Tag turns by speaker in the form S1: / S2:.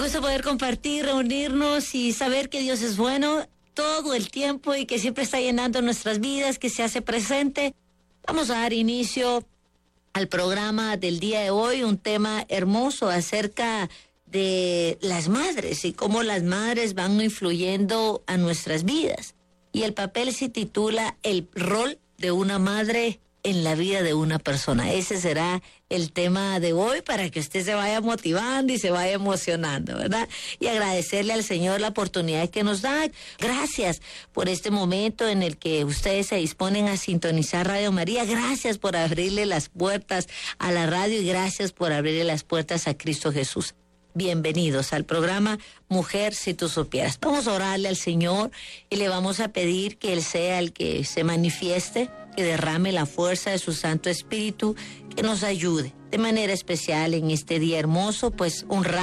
S1: gusto poder compartir, reunirnos y saber que Dios es bueno todo el tiempo y que siempre está llenando nuestras vidas, que se hace presente. Vamos a dar inicio al programa del día de hoy, un tema hermoso acerca de las madres y cómo las madres van influyendo a nuestras vidas. Y el papel se titula El rol de una madre en la vida de una persona. Ese será el tema de hoy para que usted se vaya motivando y se vaya emocionando, ¿verdad? Y agradecerle al Señor la oportunidad que nos da. Gracias por este momento en el que ustedes se disponen a sintonizar Radio María. Gracias por abrirle las puertas a la radio y gracias por abrirle las puertas a Cristo Jesús. Bienvenidos al programa Mujer si tú supieras. Vamos a orarle al Señor y le vamos a pedir que Él sea el que se manifieste, que derrame la fuerza de su Santo Espíritu, que nos ayude de manera especial en este día hermoso, pues honrar